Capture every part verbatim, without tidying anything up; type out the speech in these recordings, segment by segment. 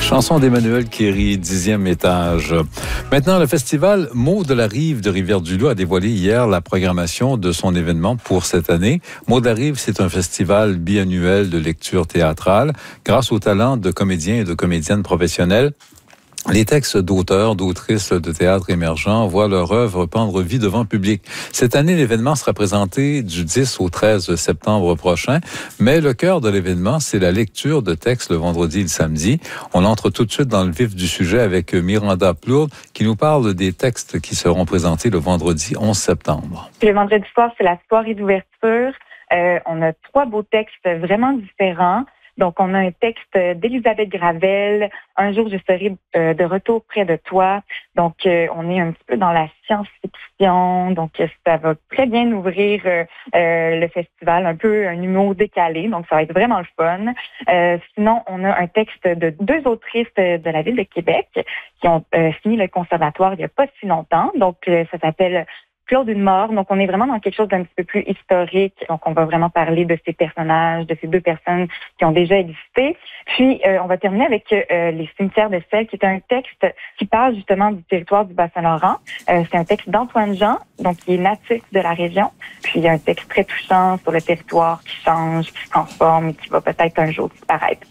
Chanson d'Emmanuel Kéry, dixième étage. Maintenant, le festival Mots de la Rive de Rivière-du-Loup a dévoilé hier la programmation de son événement pour cette année. Mots de la Rive, c'est un festival biannuel de lecture théâtrale grâce au talent de comédiens et de comédiennes professionnels. Les textes d'auteurs, d'autrices de théâtre émergents voient leur œuvre prendre vie devant le public. Cette année, l'événement sera présenté du dix au treize septembre prochain, mais le cœur de l'événement, c'est la lecture de textes le vendredi et le samedi. On entre tout de suite dans le vif du sujet avec Miranda Plourde qui nous parle des textes qui seront présentés le vendredi onze septembre. Le vendredi soir, c'est la soirée d'ouverture. Euh, on a trois beaux textes vraiment différents. Donc, on a un texte d'Elisabeth Gravel, « Un jour, je serai euh, de retour près de toi ». Donc, euh, on est un petit peu dans la science-fiction. Donc, ça va très bien ouvrir euh, euh, le festival, un peu un humour décalé. Donc, ça va être vraiment le fun. Euh, sinon, on a un texte de deux autrices de la ville de Québec qui ont euh, fini le conservatoire il n'y a pas si longtemps. Donc, euh, ça s'appelle Claude d'une mort. Donc, on est vraiment dans quelque chose d'un petit peu plus historique. Donc, on va vraiment parler de ces personnages, de ces deux personnes qui ont déjà existé. Puis, euh, on va terminer avec euh, Les cimetières de sel, qui est un texte qui parle justement du territoire du Bas-Saint-Laurent. Euh, c'est un texte d'Antoine Jean, donc qui est natif de la région. Puis, il y a un texte très touchant sur le territoire qui change, qui se transforme et qui va peut-être un jour disparaître.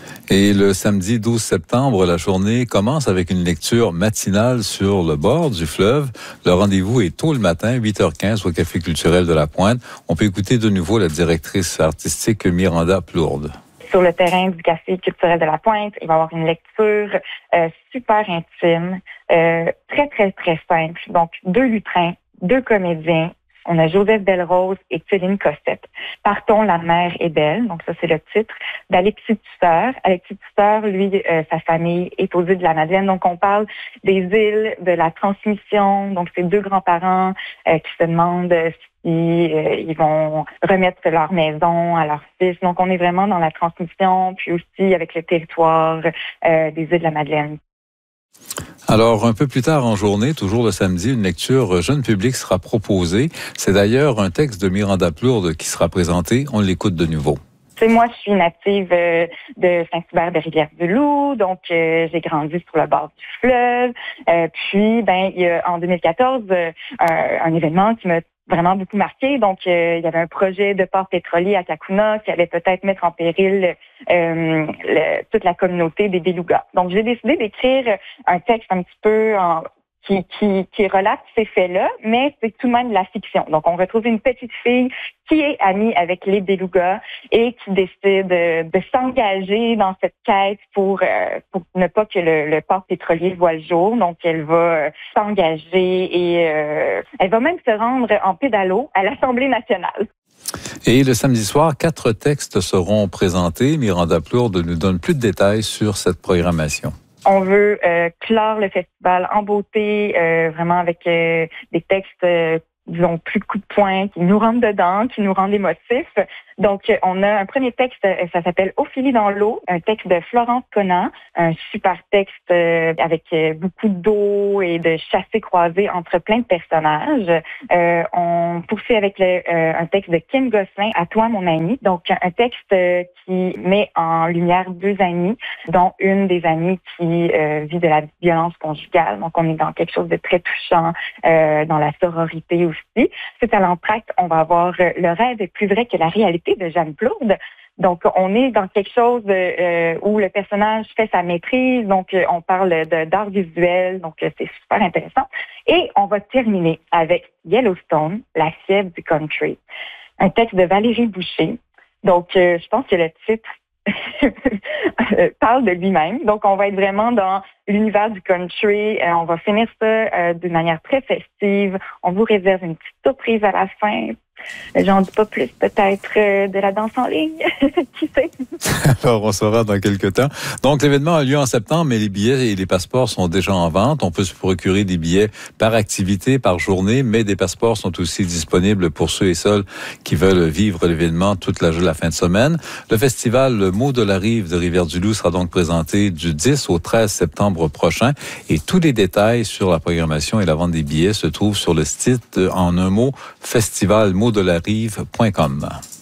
Et le samedi douze septembre, la journée commence avec une lecture matinale sur le bord du fleuve. Le rendez-vous est tôt le matin, huit heures quinze, au Café culturel de la Pointe. On peut écouter de nouveau la directrice artistique Miranda Plourde. Sur le terrain du Café culturel de la Pointe, il va y avoir une lecture euh, super intime, euh, très, très, très simple. Donc, deux lutrins, deux comédiens. On a Joseph Belrose et Céline Cossette. Partons, la mer est belle. Donc, ça, c'est le titre d'Alexis Tusseur. Alexis Tusseur, lui, euh, sa famille est aux îles de la Madeleine. Donc, on parle des îles, de la transmission. Donc, c'est deux grands-parents euh, qui se demandent si euh, ils vont remettre leur maison à leur fils. Donc, on est vraiment dans la transmission, puis aussi avec le territoire euh, des îles de la Madeleine. Alors, un peu plus tard en journée, toujours le samedi, une lecture jeune public sera proposée. C'est d'ailleurs un texte de Miranda Plourde qui sera présenté. On l'écoute de nouveau. Tu sais, moi, je suis native euh, de Saint-Hubert de Rivière-du-Loup, donc euh, j'ai grandi sur le bord du fleuve. Euh, puis, ben, il y a, en deux mille quatorze, euh, un, un événement qui m'a vraiment beaucoup marqué. Donc, euh, il y avait un projet de port pétrolier à Cacouna qui allait peut-être mettre en péril euh, le, toute la communauté des Belugas. Donc, j'ai décidé d'écrire un texte un petit peu en Qui, qui, qui relate ces faits-là, mais c'est tout de même de la fiction. Donc, on retrouve une petite fille qui est amie avec les Belugas et qui décide de, de s'engager dans cette quête pour, euh, pour ne pas que le, le port pétrolier voie le jour. Donc, elle va euh, s'engager et euh, elle va même se rendre en pédalo à l'Assemblée nationale. Et le samedi soir, quatre textes seront présentés. Miranda Plourde nous donne plus de détails sur cette programmation. On veut euh, clore le festival en beauté, euh, vraiment avec euh, des textes, euh, disons, plus coup de poing, qui nous rentrent dedans, qui nous rendent émotifs. Donc, on a un premier texte, ça s'appelle « Ophélie dans l'eau », un texte de Florence Conan, un super texte euh, avec beaucoup d'eau et de chassés-croisés entre plein de personnages. Euh, on poursuit avec le, euh, un texte de Kim Gosselin, « À toi, mon ami », donc un texte euh, qui met en lumière deux amies, dont une des amies qui euh, vit de la violence conjugale. Donc, on est dans quelque chose de très touchant, euh, dans la sororité aussi. C'est à l'entracte, on va avoir euh, « Le rêve est plus vrai que la réalité » de Jeanne Plourde. Donc, on est dans quelque chose euh, où le personnage fait sa maîtrise. Donc, euh, on parle de, d'art visuel. Donc, euh, c'est super intéressant. Et on va terminer avec Yellowstone, la fièvre du country. Un texte de Valérie Boucher. Donc, euh, je pense que le titre parle de lui-même. Donc, on va être vraiment dans l'univers du country. Euh, on va finir ça euh, d'une manière très festive. On vous réserve une petite surprise à la fin. J'en dis pas plus, peut-être euh, de la danse en ligne. Qui sait? Alors, on saura dans quelques temps. Donc, l'événement a lieu en septembre, mais les billets et les passeports sont déjà en vente. On peut se procurer des billets par activité, par journée, mais des passeports sont aussi disponibles pour ceux et celles qui veulent vivre l'événement toute la, la fin de semaine. Le festival Le Mot de la Rive de Rivière-du-Loup sera donc présenté du dix au treize septembre prochain. Et tous les détails sur la programmation et la vente des billets se trouvent sur le site, en un mot, festival mot de la rive point com.